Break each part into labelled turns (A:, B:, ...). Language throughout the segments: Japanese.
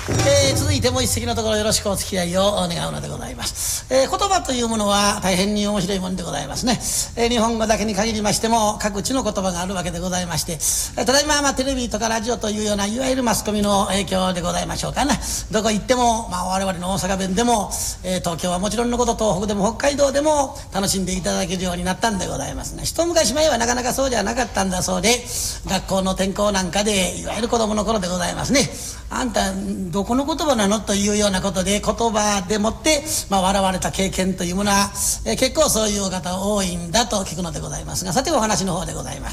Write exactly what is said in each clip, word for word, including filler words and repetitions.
A: えー、続いても一席のところよろしくお付き合いを願うのでございます。えー、言葉というものは大変に面白いものでございますね。えー、日本語だけに限りましても各地の言葉があるわけでございまして、えー、ただいま、まあ、テレビとかラジオというようないわゆるマスコミの影響でございましょうかね。どこ行っても、まあ、我々の大阪弁でも、えー、東京はもちろんのこと東北でも北海道でも楽しんでいただけるようになったんでございますね。一昔前はなかなかそうじゃなかったんだそうで、学校の転校なんかでいわゆる子供の頃でございますね。あんたどこの言葉なのというようなことで言葉でもって、まあ、笑われた経験というものは、えー、結構そういう方多いんだと聞くのでございますが、さてお話の方でございます。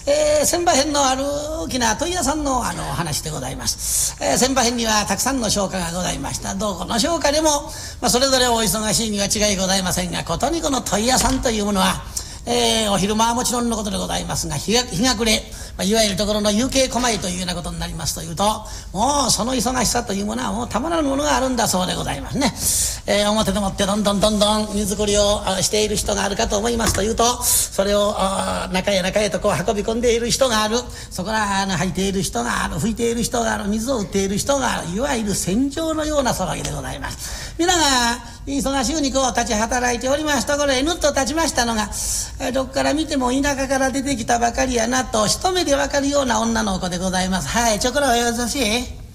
A: えー、千葉編のある大きな問屋さんのあの話でございます。えー、千葉編にはたくさんの商家がございました。どこの商家でも、まあ、それぞれお忙しいには違いございませんが、ことにこの問屋さんというものは、えー、お昼間はもちろんのことでございますが、日が日が暮れ、まあ、いわゆるところの有形小いというようなことになりますというと、もうその忙しさというものはもうたまらぬものがあるんだそうでございますね。えー、表でもってどんどんどんどん荷造りをしている人があるかと思いますというと、それを中へ中へとこう運び込んでいる人がある、そこから履いている人がある、拭いている人がある、水を売っている人がある、いわゆる戦場のような騒ぎでございます。皆が忙しゅうにこう立ち働いておりますところへぬっと立ちましたのが、どっから見ても田舎から出てきたばかりやなと一目でわかるような女の子でございます。はい、ちょこらおよそしい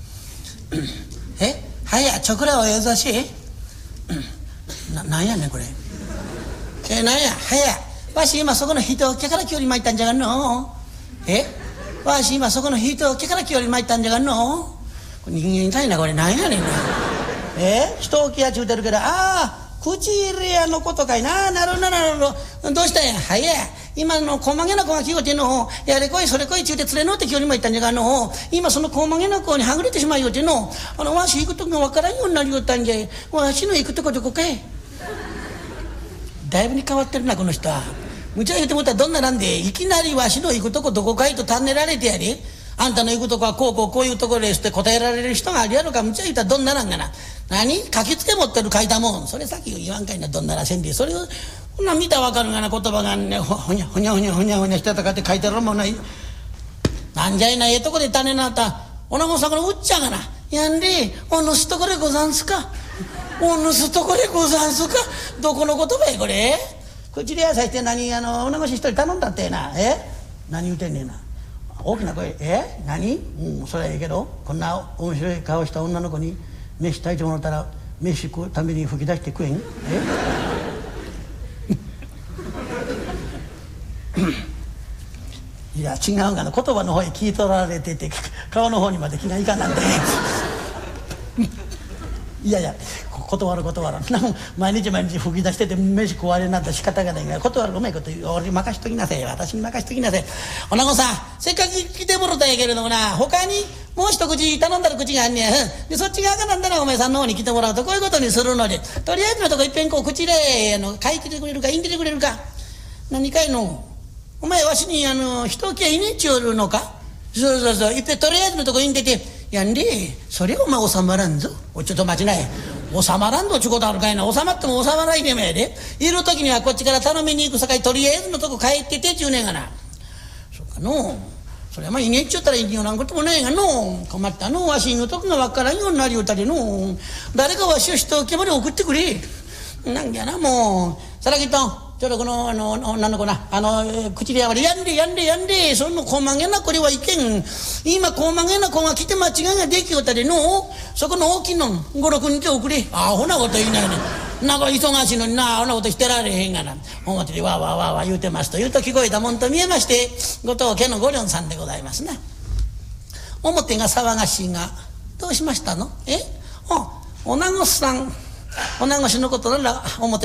A: えはいや、ちょこらおよそしいな、なんやねんこれ。え、なんや、はいや、わし今そこの人をけからきより参ったんじゃがんの。えわし今そこの人をけからきより参ったんじゃがんの。人間かいなこれ、なんやねんな。え人を気やちゅうてるけど、ああ口入れ屋のことかいな。なるほどなるほど。どうしたんや。はいや、今のこまげな子が来ようての、やれこいそれこいちゅうて連れのって今日にも言ったんじゃがの、今そのこまげな子にはぐれてしまいようての、あのわし行くとこがわからんようになりよったんじゃ。わしの行くとこどこかい。だいぶに変わってるなこの人は。むちゃ言うてもったらどんななんで、いきなりわしの行くとこどこかいと尋ねられてやで、あんたの行くとこはこうこうこういうところですって答えられる人があるやろか。むちゃ言うたらどんななんがな。何書きつけ持ってる書いたもん。それさっき言わんかいな、どんならせんで。それをこんなん見たらわかるがな、言葉がね、ほほにゃほにゃほにゃほにゃほにゃしてたかって書いてあるもんない。なんじゃいな、ええとこで種なった。おなごさんのうっちゃがな。やんで、おぬすとこでござんすか。おぬすとこでござんすか。どこの言葉やこれ。口でやさして何、あの、おなごし一人頼んだってな。え何言うてんねんな。大きな声、え何うん、それはいいけど、こんな面白い顔した女の子に飯炊いてもらったら飯食うために吹き出して食えん。えいや違うがな、言葉の方へ聞い取られてて顔の方にまで気がいかなんでいやいや断る断る毎日毎日吹き出してて飯食われなんて仕方がないが、断るうまいこと言う。俺に任しときなさい、私に任しときなさい。おなごさんせっかく来てもろたんやけれどもな、他にもう一口頼んだら口があんねや。でそっち側がなんだらお前さんの方に来てもらうとこういうことにするので、とりあえずのとこいっぺんこう口であの書いてくれるか、いんでてくれるか。何かいのお前わしにあの人気はいねえっちゅうのか。そうそうそう、いっぺんとりあえずのとこいんでてやんで、それお前収まらんぞ。おちょっと待ちな。収まらんどちゅうことあるかいな。収まっても収まらないでもやで。いる時にはこっちから頼みに行くさかい、とりあえずのとこ帰っててちゅうねんがな。そうかのそれはまあいねえっちゅうったらいいよなんこともないがの。困ったのわしのとこがわからんようになりよったでの。誰かわしを人をけまで送ってくれ。なんじゃなもう。さらぎとちょっとこのあの女の子な、あの、えー、口でやわれやんでやんでやんで、そのこまげなこれはいけん。今こまげな子が来て間違いができよったでの、そこの大きいのごろくにち送れ。あほなこと言いないねん。なんか忙しいのにな、あほなことしてられへんがな。表でわーわーわーわー言うてますと言うと聞こえたもんと見えまして、後藤家のごりょんさんでございますな。表が騒がしいがどうしましたの。えあおなごさん、おなごしのことなら表